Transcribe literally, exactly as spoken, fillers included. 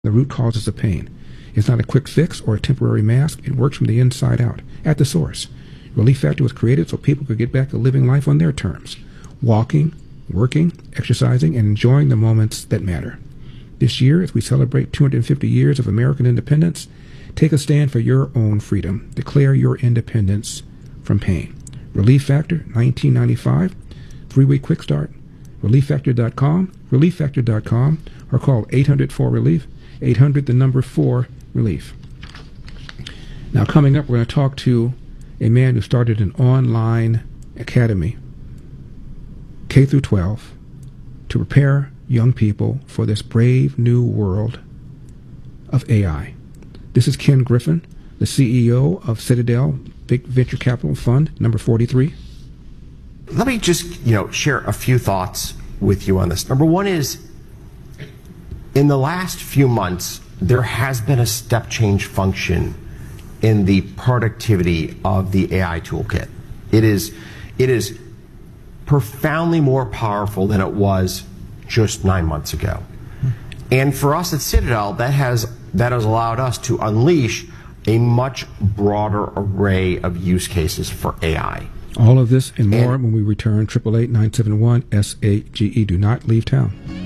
the root causes of pain. It's not a quick fix or a temporary mask. It works from the inside out, at the source. Relief Factor was created so people could get back to living life on their terms, walking, working, exercising, and enjoying the moments that matter. This year, as we celebrate two hundred fifty years of American independence, take a stand for your own freedom. Declare your independence from pain. Relief Factor, nineteen ninety-five, three-week quick start. relief factor dot com, relief factor dot com, or call eight hundred four relief, eight hundred the number four relief. Now, coming up, we're going to talk to a man who started an online academy, K through twelve, to prepare young people for this brave new world of A I. This is Ken Griffin, the C E O of Citadel Big Venture Capital Fund, number forty-three. Let me just, you know, share a few thoughts with you on this. Number one is, in the last few months, there has been a step change function in the productivity of the A I toolkit. It is, it is profoundly more powerful than it was just nine months ago. And for us at Citadel, that has, that has allowed us to unleash a much broader array of use cases for A I. All of this and more and when we return. Triple eight nine seven one S A G E. Do not leave town.